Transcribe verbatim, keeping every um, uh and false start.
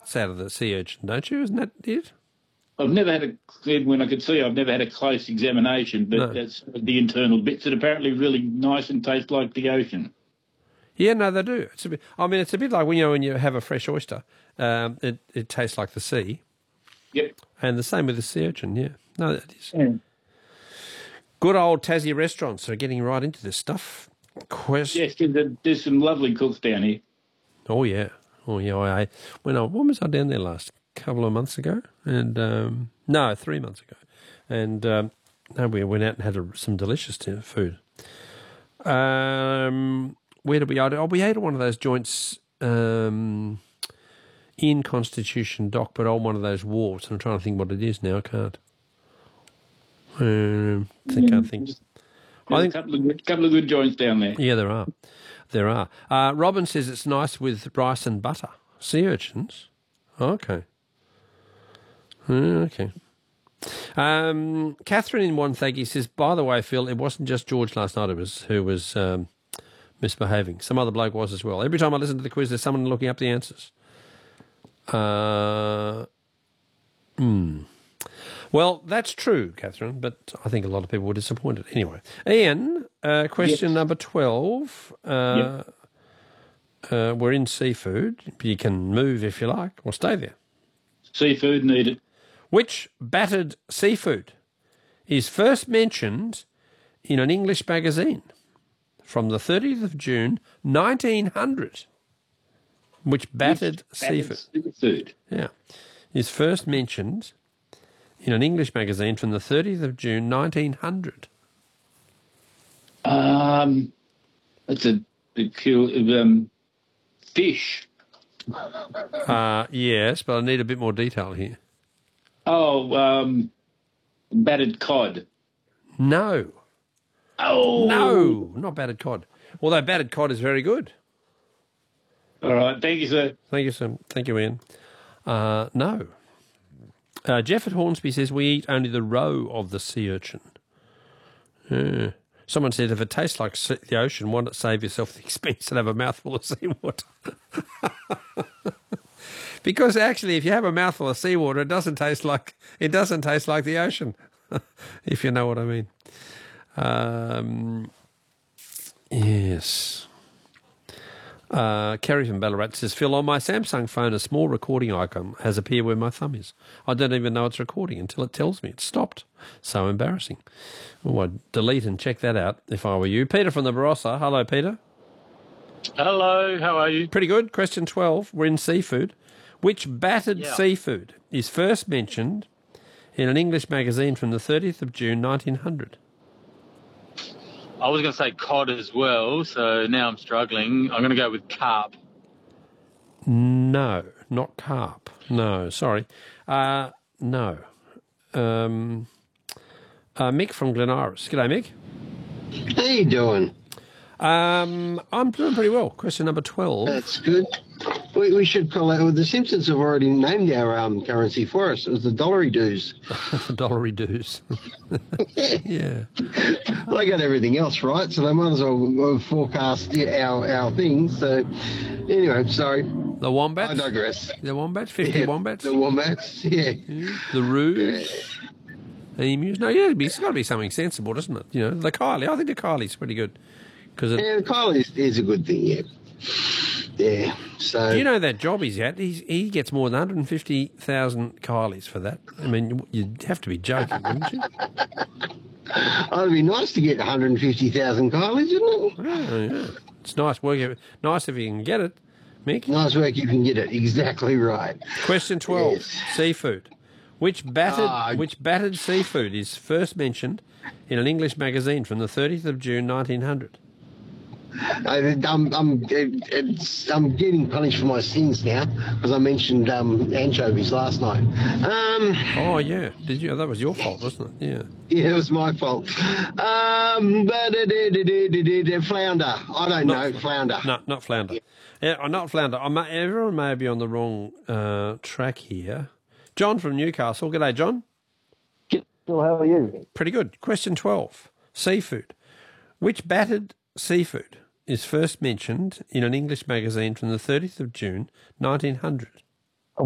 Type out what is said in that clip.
guts out of the sea urchin, don't you? Isn't that it? I've never had a, when I could see, I've never had a close examination, but No. that's the internal bits that apparently really nice and taste like the ocean. Yeah, no, they do. It's a bit. I mean, it's a bit like when you know when you have a fresh oyster, um, it it tastes like the sea. Yep. And the same with the sea urchin. Yeah, no, that is. Yeah. Good old Tassie restaurants are getting right into this stuff. Quest- Yes, there's, there's some lovely cooks down here. Oh yeah, oh yeah. I, I when I when was I down there last? Couple of months ago, and um, no, three months ago, and um, no, we went out and had a, some delicious t- food. Um, where did we? Oh, we ate at one of those joints um, in Constitution Dock, but on one of those wharves. And I'm trying to think what it is now. I can't. Um, I think I think. There's I think a couple of, good, couple of good joints down there. yeah, there are, there are. Uh, Robin says it's nice with rice and butter. Sea urchins. Okay. Okay. Um, Catherine in Wonthaggi says, by the way, Phil, it wasn't just George last night who was, who was um, misbehaving. Some other bloke was as well. Every time I listen to the quiz, there's someone looking up the answers. Uh, hmm. Well, that's true, Catherine, but I think a lot of people were disappointed. Anyway, Ian, uh, question Yes. number twelve. Uh, Yep. uh, we're in seafood. You can move if you like or stay there. Seafood needed. Which battered seafood is first mentioned in an English magazine from the thirtieth of June, nineteen hundred? Which battered seafood, Seafood. yeah, is first mentioned in an English magazine from the thirtieth of June, nineteen hundred? Um, it's a, a kill, um, fish. Uh, yes, but I need a bit more detail here. Oh, um, battered cod. No. Oh. No, not battered cod. Although battered cod is very good. All right. Thank you, sir. Thank you, sir. Thank you, Ian. Uh, no. Uh, Jeff at Hornsby says we eat only the roe of the sea urchin. Yeah. Someone said if it tastes like sea- the ocean, why not save yourself the expense and have a mouthful of seawater? Because actually, if you have a mouthful of seawater, it doesn't taste like it doesn't taste like the ocean, if you know what I mean. Um, yes. Uh, Kerry from Ballarat says, Phil, on my Samsung phone, a small recording icon has appeared where my thumb is. I don't even know it's recording until it tells me it's stopped. So embarrassing. Oh, I'd delete and check that out if I were you. Peter from the Barossa. Hello, Peter. Hello, how are you? Pretty good. Question twelve. We're in seafood. Which battered Yeah. seafood is first mentioned in an English magazine from the thirtieth of June, nineteen hundred? I was going to say cod as well, so now I'm struggling. I'm going to go with carp. No, not carp. No, sorry. Uh, no. Um, uh, Mick from Glen Iris. G'day, Mick. How you doing? Um, I'm doing pretty well. Question number twelve. That's good. We, we should call it. Well, the Simpsons have already named our um, currency for us. It was the dollary dues. The dollary dues. Yeah. Well, they got everything else right, so they might as well forecast our our things. So, anyway, sorry. The wombats. I digress. The wombats. Fifty Yeah, wombats. The wombats. Yeah. The roos. Emus. No, yeah, it's got to be something sensible, doesn't it? You know, the Kylie. I think the Kylie's pretty good because it. Yeah, Kyle is, is a good thing. Yeah. Yeah. So. Do you know that job he's at? He's, he gets more than one hundred fifty thousand Kylies for that. I mean, you'd have to be joking, wouldn't you? Oh, it'd be nice to get one hundred fifty thousand Kylies, isn't it? Oh, yeah. It's nice work. Nice if you can get it, Mick. Nice work, you can get it. Exactly right. Question twelve. Yes. Seafood. Which battered Ah, which battered seafood is first mentioned in an English magazine from the thirtieth of June, nineteen hundred? I, I'm, I'm, it's, I'm getting punished for my sins now because I mentioned um, anchovies last night. Um, Oh yeah, did you? That was your fault, wasn't it? Yeah. yeah, it was my fault. Um, but it, it, it, it, it, it, flounder. I don't Not- know, flounder. No, not flounder. Yeah, oh, not flounder. I may, everyone may be on the wrong uh, track here. John from Newcastle. G'day, John. Phil, how are you? Pretty good. Question twelve. Seafood. Which battered seafood is first mentioned in an English magazine from the thirtieth of June, nineteen hundred?